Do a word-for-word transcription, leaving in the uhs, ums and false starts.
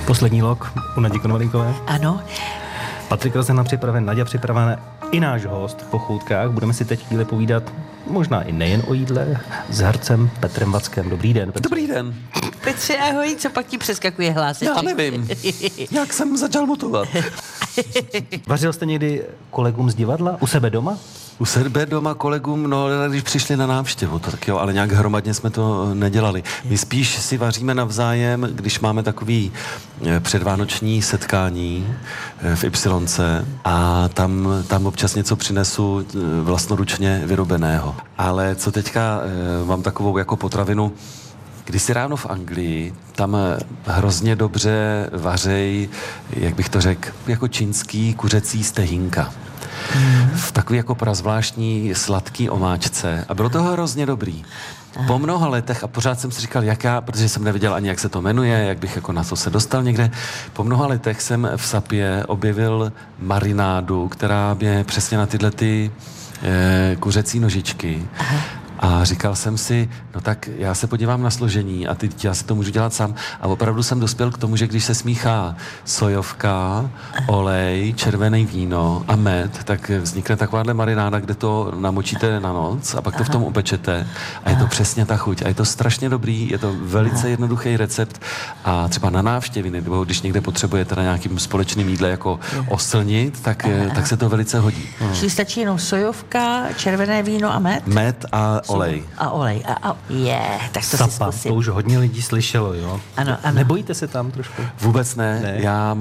Poslední lok u Nadě Konvalinkové. Ano. Patrik Rozena připraven, Naďa připravená i náš host po choutkách. Budeme si teď chvíli povídat možná i nejen o jídle s hercem Petrem Vackem. Dobrý den, Petře. Dobrý den. Petře, ahoj, co pak ti přeskakuje hláseček? Já nevím, jak jsem začal mutovat. Vařil jste někdy kolegům z divadla? U sebe doma? U sebe doma kolegům, no, když přišli na návštěvu, to tak jo, ale nějak hromadně jsme to nedělali. My spíš si vaříme navzájem, když máme takový předvánoční setkání v Ypsilonce a tam, tam občas něco přinesu vlastnoručně vyrobeného. Ale co teďka mám takovou jako potravinu, kdysi ráno v Anglii, tam hrozně dobře vařej, jak bych to řekl, jako čínský kuřecí stehínka. V takový jako prazvláštní sladký omáčce. A bylo to hrozně dobrý. Po mnoha letech, a pořád jsem si říkal, jak já, protože jsem nevěděl ani, jak se to jmenuje, jak bych jako na to se dostal někde. Po mnoha letech jsem v Sapě objevil marinádu, která je přesně na tyhle ty eh, kuřecí nožičky. Aha. A říkal jsem si, no tak já se podívám na složení a teď já si to můžu dělat sám. A opravdu jsem dospěl k tomu, že když se smíchá sojovka, olej, červené víno a med, tak vznikne takováhle marináda, kde to namočíte na noc a pak to v tom upečete. A je to přesně ta chuť. A je to strašně dobrý, je to velice jednoduchý recept. A třeba na návštěvy, nebo když někde potřebujete na nějakým společným jídle jako oslnit, tak, tak se to velice hodí. Čili stačí jenom sojovka, červené víno a med? Med a olej. A olej. A, a je, tak to Sapa, si zkusím. to už hodně lidí slyšelo, jo? Ano, ano. Nebojíte se tam trošku? Vůbec ne. ne. Já